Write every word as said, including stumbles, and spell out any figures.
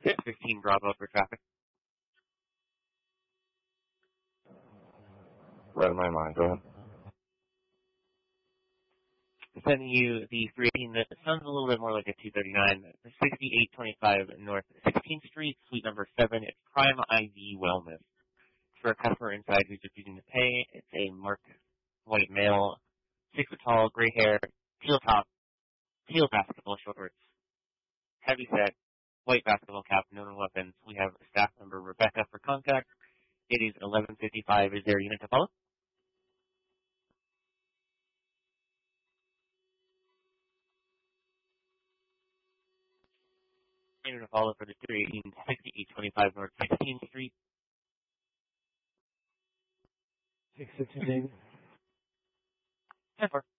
fifteen Bravo for traffic. Read my mind, go ahead. Sending you the three eighteen. That sounds a little bit more like a two thirty-nine. sixty-eight twenty-five North sixteenth Street, suite number seven. It's Prime I V Wellness. For a customer inside who's just using to pay, it's a marked white male, six foot tall, gray hair, teal top, teal basketball shorts, heavy set, white basketball cap, no weapons. We have staff member Rebecca for contact. It is eleven fifty-five. Is there a unit to follow? Unit to follow for the three eighteen, sixty-eight twenty-five North sixteenth Street. six sixteen. ten four.